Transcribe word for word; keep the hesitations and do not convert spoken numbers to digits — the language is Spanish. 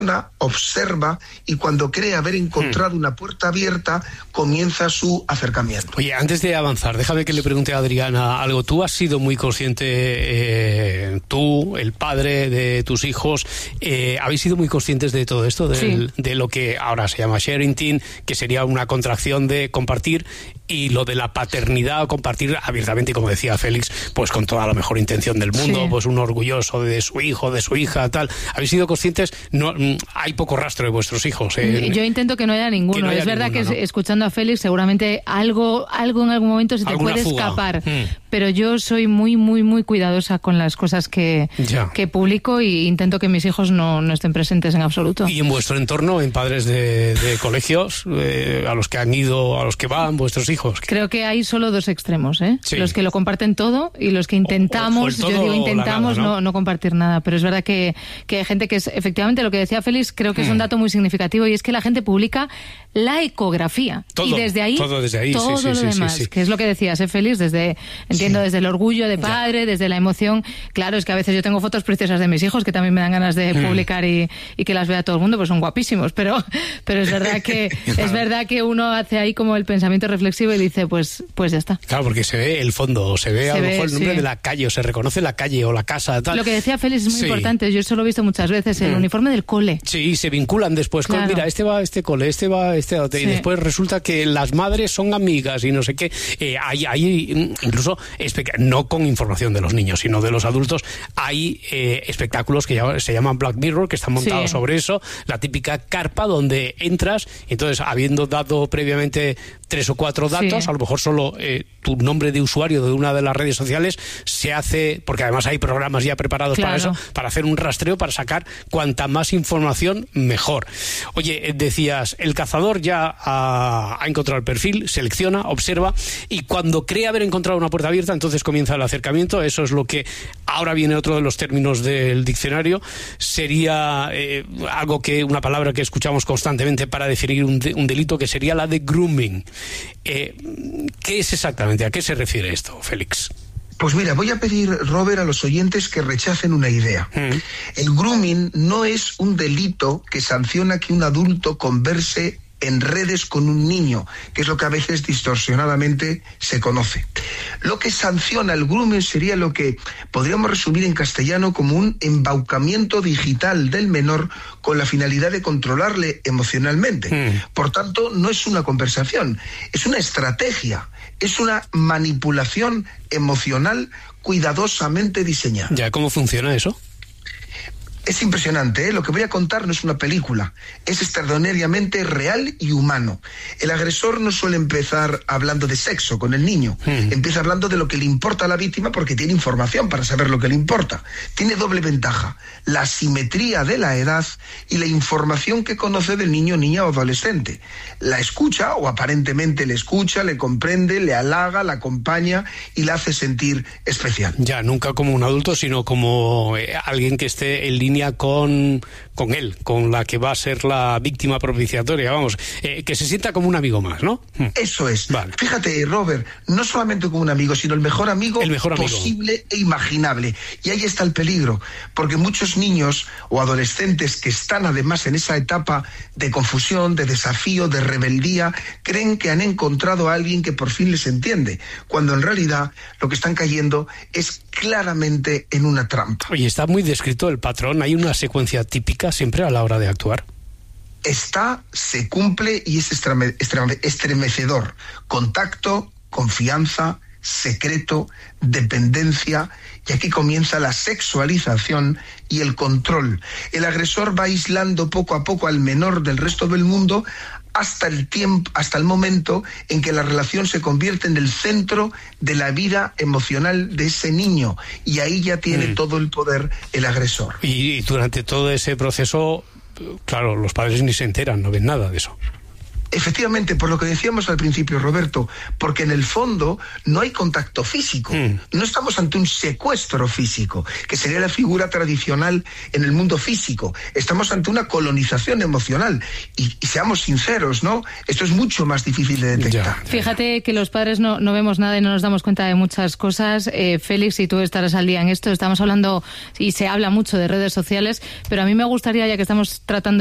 observa y cuando cree haber encontrado hmm. una puerta abierta, comienza su acercamiento. Oye, antes de avanzar, déjame que le pregunte a Adriana algo. Tú has sido muy consciente, eh, tú, el padre de tus hijos, eh, ¿habéis sido muy conscientes de todo esto? Del, sí. De lo que ahora se llama sharing, que sería una contracción de compartir, y lo de la paternidad, compartir abiertamente, como decía Félix, pues con toda la mejor intención del mundo, sí. pues un orgulloso de su hijo, de su hija, tal. ¿Habéis sido conscientes? No, hay poco rastro de vuestros hijos. Eh, Yo intento que no haya ninguno. No haya es verdad ninguno, que ¿no? escuchando a Félix seguramente algo, algo en algún momento se te puede fuga? escapar. Mm. Pero yo soy muy, muy, muy cuidadosa con las cosas que, que publico y intento que mis hijos no, no estén presentes en absoluto. ¿Y en vuestro entorno, en padres de, de colegios, eh, a los que han ido, a los que van vuestros hijos? Creo que hay solo dos extremos, ¿eh? Sí. Los que lo comparten todo y los que intentamos, o, o yo digo intentamos nada, ¿no? No, no compartir nada. Pero es verdad que, que hay gente que es, efectivamente, lo que decía Félix, creo que mm. es un dato muy significativo, y es que la gente publica la ecografía. Todo, y desde ahí, todo, desde ahí, todo sí, sí, lo sí, demás, sí, sí. que es lo que decías, ¿eh, Félix? Desde, entiendo, sí. desde el orgullo de padre, ya. desde la emoción. Claro, es que a veces yo tengo fotos preciosas de mis hijos que también me dan ganas de mm. publicar y, y que las vea todo el mundo, pues son guapísimos, pero, pero es verdad que claro. es verdad que uno hace ahí como el pensamiento reflexivo y dice, pues, pues ya está. Claro, porque se ve el fondo, se ve se a lo mejor ve, el nombre sí. de la calle, o se reconoce la calle o la casa, tal. Lo que decía Félix es muy sí. importante, yo eso lo he visto muchas veces, el mm. uniforme del cole. Sí, se vinculan después claro. con, mira, este va a este cole, este va a este otro, sí. y después resulta que las madres son amigas y no sé qué. Eh, hay, hay incluso, no con información de los niños, sino de los adultos, hay eh, espectáculos que ya, se llaman Black Mirror, que están montados sí. sobre eso, la típica carpa donde entras, entonces habiendo dado previamente tres o cuatro datos, sí. a lo mejor solo eh, tu nombre de usuario de una de las redes sociales se hace, porque además hay programas ya preparados claro. para eso, para hacer un rastreo, para sacar cuanta más información mejor. Oye, decías, el cazador ya ha, ha encontrado el perfil, selecciona, observa, y cuando cree haber encontrado una puerta abierta, entonces comienza el acercamiento. Eso es lo que ahora viene otro de los términos del diccionario, sería eh, algo que, una palabra que escuchamos constantemente para definir un, de, un delito, que sería la de grooming. Eh, ¿Qué es exactamente? ¿A qué se refiere esto, Félix? Pues mira, voy a pedir, Robert, a los oyentes que rechacen una idea. Mm. El grooming no es un delito que sanciona que un adulto converse en redes con un niño, que es lo que a veces distorsionadamente se conoce. Lo que sanciona el grooming sería lo que podríamos resumir en castellano como un embaucamiento digital del menor con la finalidad de controlarle emocionalmente. Mm. Por tanto, no es una conversación, es una estrategia, es una manipulación emocional cuidadosamente diseñada. ¿Ya cómo funciona eso? Es impresionante, ¿eh? Lo que voy a contar no es una película, es extraordinariamente real y humano. El agresor no suele empezar hablando de sexo con el niño, mm. empieza hablando de lo que le importa a la víctima porque tiene información para saber lo que le importa. Tiene doble ventaja, la asimetría de la edad y la información que conoce del niño, niña o adolescente. La escucha, o aparentemente le escucha, le comprende, le halaga, la acompaña y la hace sentir especial. Ya, nunca como un adulto, sino como eh, alguien que esté en línea con, con él, con la que va a ser la víctima propiciatoria, vamos, eh, que se sienta como un amigo más, ¿no? Eso es. Vale. Fíjate, Robert, no solamente como un amigo, sino el mejor amigo, el mejor amigo posible e imaginable. Y ahí está el peligro, porque muchos niños o adolescentes que están además en esa etapa de confusión, de desafío, de rebeldía, creen que han encontrado a alguien que por fin les entiende, cuando en realidad lo que están cayendo es claramente en una trampa. Oye, está muy descrito el patrón. ¿Hay una secuencia típica siempre a la hora de actuar? Está, se cumple y es estreme, estreme, estremecedor. Contacto, confianza, secreto, dependencia, y aquí comienza la sexualización y el control. El agresor va aislando poco a poco al menor del resto del mundo hasta el tiempo, hasta el momento en que la relación se convierte en el centro de la vida emocional de ese niño, y ahí ya tiene mm. todo el poder el agresor. Y, y durante todo ese proceso, claro, los padres ni se enteran, no ven nada de eso. Efectivamente, por lo que decíamos al principio, Roberto, porque en el fondo no hay contacto físico. Mm. No estamos ante un secuestro físico, que sería la figura tradicional en el mundo físico. Estamos ante una colonización emocional. Y, y seamos sinceros, ¿no? Esto es mucho más difícil de detectar. Ya. Fíjate que los padres no, no vemos nada y no nos damos cuenta de muchas cosas. Eh, Félix, y tú estarás al día en esto. Estamos hablando, y se habla mucho de redes sociales, pero a mí me gustaría, ya que estamos tratando